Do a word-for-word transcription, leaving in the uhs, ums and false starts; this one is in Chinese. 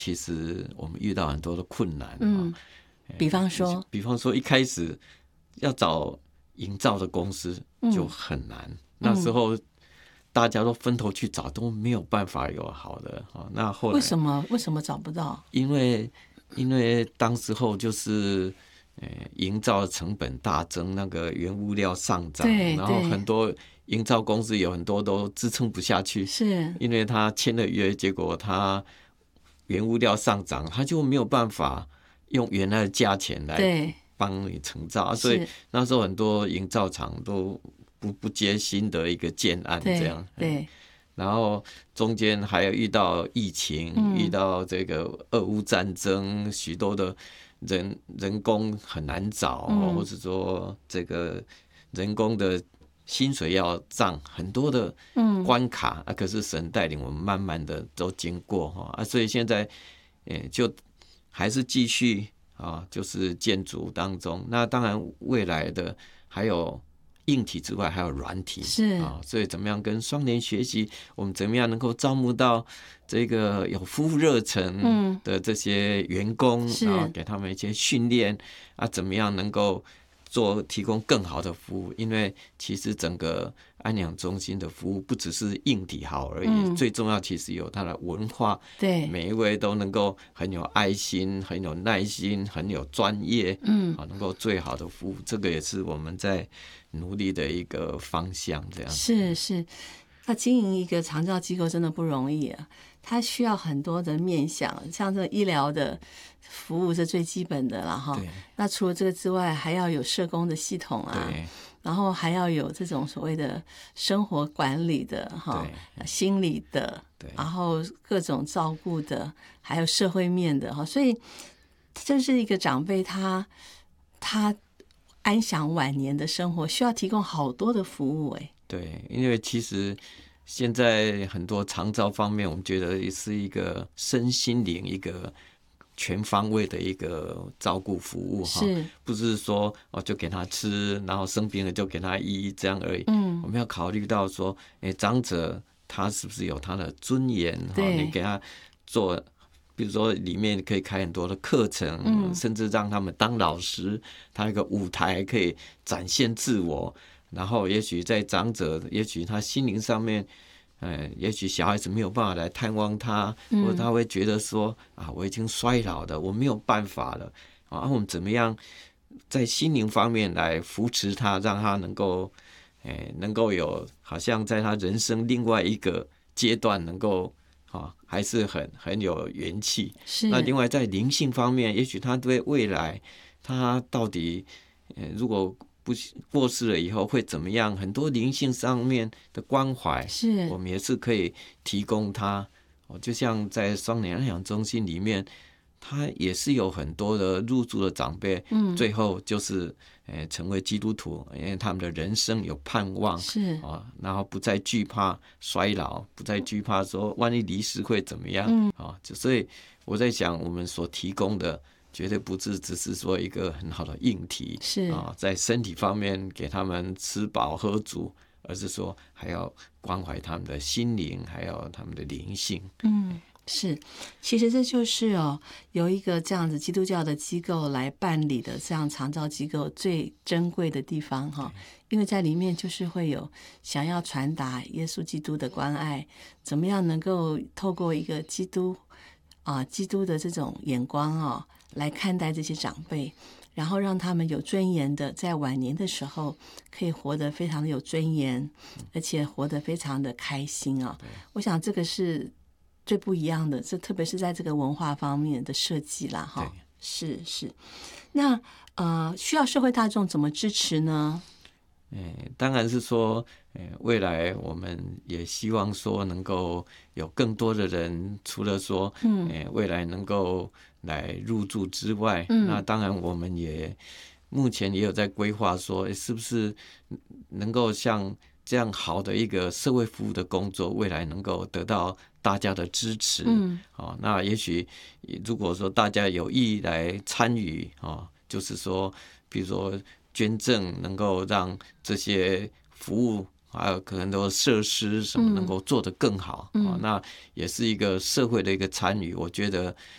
其实我们遇到很多的困难， 嗯，比方说， 比方说一开始要找营造的公司就很难，嗯、那时候大家都分头去找，都没有办法有好的。那后来为什么为什么找不到？ 因为因为当时候就是呃营造成本大增，那个原物料上涨，然后很多营造公司有很多都支撑不下去， 是因为他签了约，结果他原物料上涨，他就没有办法用原来的价钱来帮你承造，所以那时候很多营造厂都不不接新的一个建案这样。 对。对， 然后中间还有遇到疫情，嗯、遇到这个俄乌战争，许多的人人工很难找，嗯、或者说这个人工的薪水要涨，很多的关卡，嗯啊、可是神带领我们慢慢的都经过啊，所以现在诶就还是继续啊，就是建筑当中。那当然未来的还有硬体之外还有软体， 是啊，所以怎么样跟双联学习，我们怎么样能够招募到这个有服务热忱的这些员工，嗯、啊，给他们一些训练啊，怎么样能够做提供更好的服务？因为其实整个安养中心的服务不只是硬体好而已，嗯、最重要其实有它的文化， 对， 每一位都能够很有爱心、很有耐心、很有专业，嗯，啊，能够最好的服务，这个也是我们在努力的一个方向。这样是是，要经营一个长照机构真的不容易啊，它需要很多的面向，像这医疗的服务是最基本的了哈。那除了这个之外，还要有社工的系统啊，然后还要有这种所谓的生活管理的哈，心理的，然后各种照顾的，还有社会面的哈。所以这是一个长辈他他安享晚年的生活，需要提供好多的服务哎。 对，因为其实现在很多长照方面，我们觉得也是一个身心灵一个全方位的一个照顾服务哈，不是说哦就给他吃，然后生病了就给他医这样而已。嗯，我们要考虑到说，哎，长者他是不是有他的尊严哈？你给他做，比如说里面可以开很多的课程，嗯、甚至让他们当老师，他有一个舞台可以展现自我。然后也许在长者，也许他心灵上面，呃，也许小孩子没有办法来探望他，或者他会觉得说啊，我已经衰老了，我没有办法了啊。我们怎么样在心灵方面来扶持他，让他能够，哎，能够有好像在他人生另外一个阶段能够啊，还是很很有元气。 是。 那另外在灵性方面，也许他对未来他到底，呃，如果不过世了以后会怎么样？很多灵性上面的关怀， 是我们也是可以提供他。哦，就像在双联安养中心里面，他也是有很多的入住的长辈，嗯，最后就是呃成为基督徒，因为他们的人生有盼望， 是啊、哦，然后不再惧怕衰老，不再惧怕说万一离世会怎么样，嗯，啊、哦，所以我在想，我们所提供的。绝对不是只是说一个很好的硬体， 是啊，在身体方面给他们吃饱喝足，而是说还要关怀他们的心灵，还有他们的灵性。 嗯，是，其实这就是哦，有一个这样子基督教的机构来办理的这样长照机构最珍贵的地方哈、哦，因为在里面就是会有想要传达耶稣基督的关爱，怎么样能够透过一个基督啊基督的这种眼光哦。来看待这些长辈，然后让他们有尊严的在晚年的时候可以活得非常的有尊严，而且活得非常的开心啊！我想这个是最不一样的，这特别是在这个文化方面的设计啦，哈，是是。那呃，需要社会大众怎么支持呢？ 当然是说，未来我们也希望说能够有更多的人，除了说，嗯，未来能够来入住之外，嗯，那当然我们也目前也有在规划说，是不是能够像这样好的一个社会服务的工作，未来能够得到大家的支持，嗯，哦，那也许如果说大家有意来参与，哦，就是说，比如说。捐赠能够让这些服务还有可能都设施什么能够做得更好，嗯，那也是一个社会的一个参与。我觉得